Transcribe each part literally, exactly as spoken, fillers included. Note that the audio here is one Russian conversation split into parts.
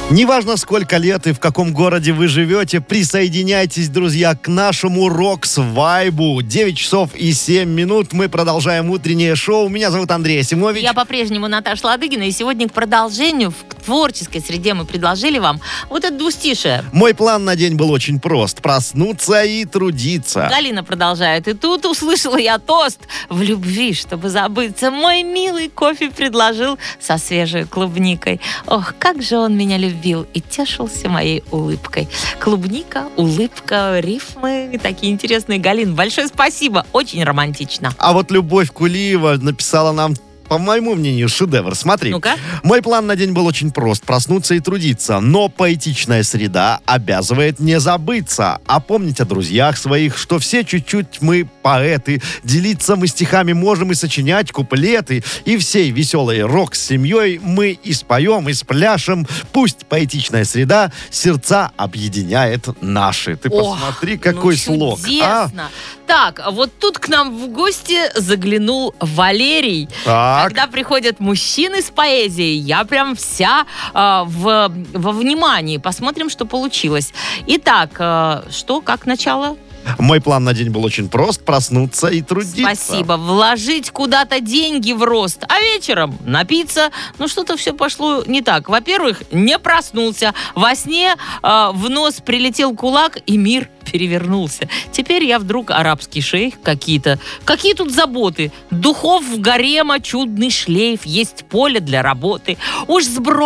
Неважно, сколько лет и в каком городе вы живете, присоединяйтесь, друзья, к нашему Рокс-вайбу. девять часов и семь минут. Мы продолжаем утреннее шоу. Меня зовут Андрей Асимович. Я по-прежнему Наташа Ладыгина. И сегодня к продолжению в творческой среде мы предложили вам вот это двустишее. Мой план на день был очень прост. Проснуться и трудиться. Галина продолжает. И тут услышала я тост. В любви, чтобы забыться, мой милый кофе предложил со свежей клубникой. Ох, как же он меня любил и тешился моей улыбкой. Клубника, улыбка, рифмы такие интересные. Галин, большое спасибо. Очень романтично. А вот Любовь Кулиева написала нам, по моему мнению, шедевр. Смотри. Ну-ка. Мой план на день был очень прост. Проснуться и трудиться. Но поэтичная среда обязывает не забыться. А помнить о друзьях своих, что все чуть-чуть мы поэты. Делиться мы стихами можем и сочинять куплеты. И всей веселой рок с семьей мы и споем, и спляшем. Пусть поэтичная среда сердца объединяет наши. Ты Ох, посмотри, какой ну, слог. А? Чудесно. Так, вот тут к нам в гости заглянул Валерий. Так. Когда приходят мужчины с поэзией, я прям вся э, в, во внимании. Посмотрим, что получилось. Итак, э, что, как начало? Мой план на день был очень прост. Проснуться и трудиться. Спасибо. Вложить куда-то деньги в рост, а вечером напиться. Ну, что-то все пошло не так. Во-первых, не проснулся. Во сне э, в нос прилетел кулак, и мир перевернулся. Теперь я вдруг арабский шейх какие-то. Какие тут заботы? Духов гарема, чудный шлейф, есть поле для работы. Уж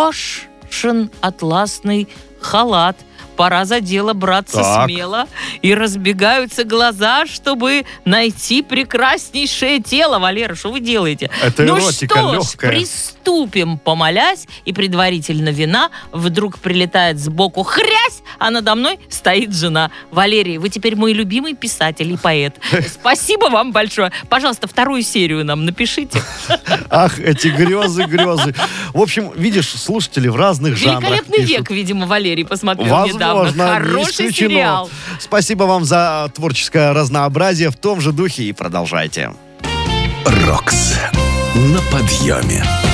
сброшен атласный халат. Пора за дело браться Так. смело. И разбегаются глаза, чтобы найти прекраснейшее тело. Валера, что вы делаете? Это ну эротика что ж, легкая. приступим, помолясь, и предварительно вина. Вдруг прилетает сбоку хрясь, а надо мной стоит жена. Валерий, вы теперь мой любимый писатель и поэт. Спасибо вам большое. Пожалуйста, вторую серию нам напишите. Ах, эти грезы, грезы. В общем, видишь, слушатели в разных жанрах Великолепный пишут. век, видимо, Валерий посмотрел недавно. Возможно, не Хороший исключено. сериал. Спасибо вам за творческое разнообразие. В том же духе и продолжайте. Рокс на подъеме.